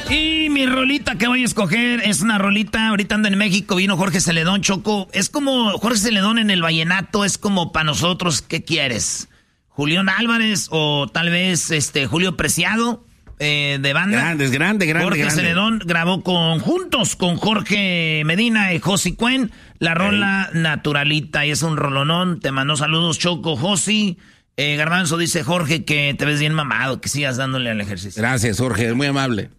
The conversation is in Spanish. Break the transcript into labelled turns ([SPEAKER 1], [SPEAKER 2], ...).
[SPEAKER 1] Y mi rolita que voy a escoger es una rolita, ahorita ando en México, vino Jorge Celedón, Choco. Es como Jorge Celedón en el vallenato, es como para nosotros, ¿qué quieres? Julián Álvarez o tal vez Julio Preciado de banda.
[SPEAKER 2] Grande.
[SPEAKER 1] Jorge Celedón grabó juntos con Jorge Medina y Josi Cuen la rola Naturalita, y es un rolonón. Te mandó saludos, Choco, Josi. Garbanzo dice Jorge que te ves bien mamado, que sigas dándole al ejercicio.
[SPEAKER 2] Gracias, Jorge, muy amable.